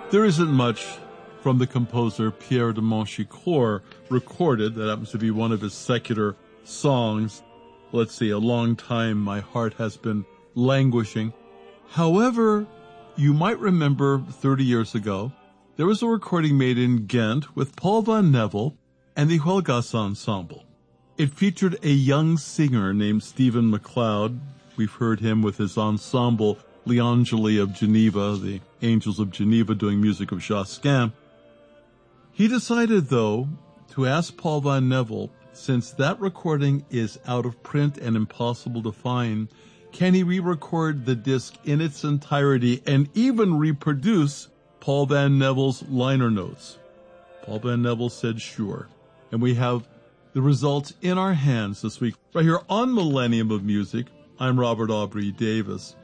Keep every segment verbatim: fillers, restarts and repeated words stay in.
There isn't much from the composer Pierre de Montchicourt recorded. That happens to be one of his secular songs. Let's see, A Long Time My Heart Has Been Languishing. However, you might remember thirty years ago, there was a recording made in Ghent with Paul Van Nevel and the Huelgas Ensemble. It featured a young singer named Stephen MacLeod. We've heard him with his ensemble, Les Angeli of Geneva, the Angels of Geneva, doing music of Josquin. He decided, though, to ask Paul Van Nevel, since that recording is out of print and impossible to find, can he re-record the disc in its entirety and even reproduce Paul Van Nevel's liner notes? Paul Van Nevel said sure. And we have the results in our hands this week. Right here on Millennium of Music, I'm Robert Aubrey Davis.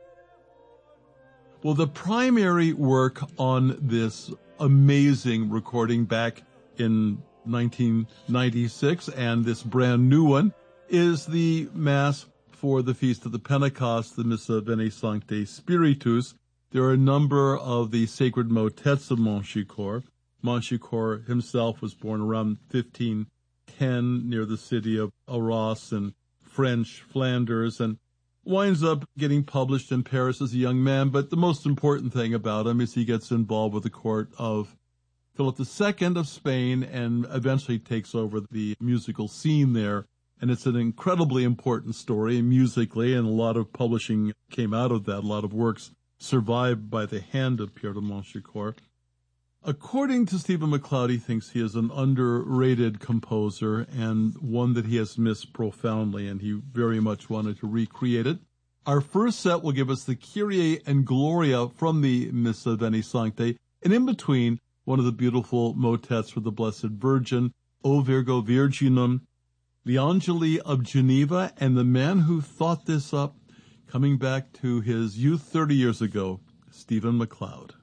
Well, the primary work on this amazing recording back in nineteen ninety-six and this brand new one is the Mass for the Feast of the Pentecost, the Missa Veni Sancte Spiritus. There are a number of the sacred motets of Montchicourt. Montchicourt himself was born around fifteen ten near the city of Arras in French Flanders and winds up getting published in Paris as a young man. But the most important thing about him is he gets involved with the court of Philip the Second of Spain and eventually takes over the musical scene there. And it's an incredibly important story musically, and a lot of publishing came out of that. A lot of works survived by the hand of Pierre de Montchicourt. According to Stephen MacLeod, he thinks he is an underrated composer and one that he has missed profoundly, and he very much wanted to recreate it. Our first set will give us the Kyrie and Gloria from the Missa Veni Sancte, and in between, one of the beautiful motets for the Blessed Virgin, O Virgo Virginum, the Angeli of Geneva, and the man who thought this up, coming back to his youth thirty years ago, Stephen MacLeod.